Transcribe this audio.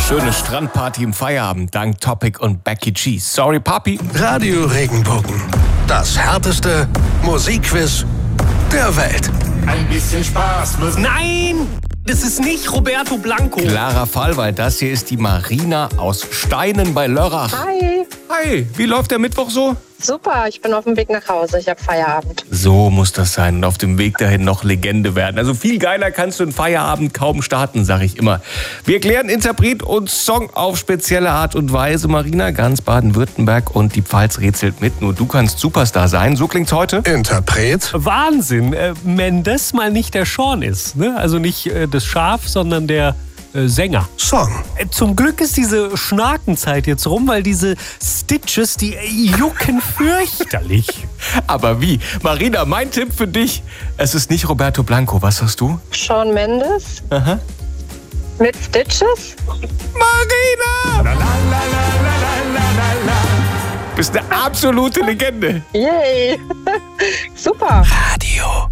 Schöne Strandparty im Feierabend dank Topic und Becky G. Sorry, Papi. Radio Regenbogen. Das härteste Musikquiz der Welt. Ein bisschen Spaß muss... Nein! Das ist nicht Roberto Blanco. Klarer Fall, weil das hier ist die Marina aus Steinen bei Lörrach. Hi. Hi, wie läuft der Mittwoch so? Super, ich bin auf dem Weg nach Hause. Ich habe Feierabend. So muss das sein und auf dem Weg dahin noch Legende werden. Also viel geiler kannst du einen Feierabend kaum starten, sag ich immer. Wir klären Interpret und Song auf spezielle Art und Weise. Marina, ganz Baden-Württemberg und die Pfalz rätselt mit. Nur du kannst Superstar sein. So klingt's heute. Interpret. Wahnsinn, wenn das mal nicht der Sean ist. Ne? Also nicht das Schaf, sondern der Sänger. Song. Zum Glück ist diese Schnakenzeit jetzt rum, weil diese Stitches, die jucken fürchterlich. Aber wie? Marina, mein Tipp für dich. Es ist nicht Roberto Blanco. Was hast du? Shawn Mendes. Aha. Mit Stitches. Marina! Bist eine absolute Legende. Yay. Super. Radio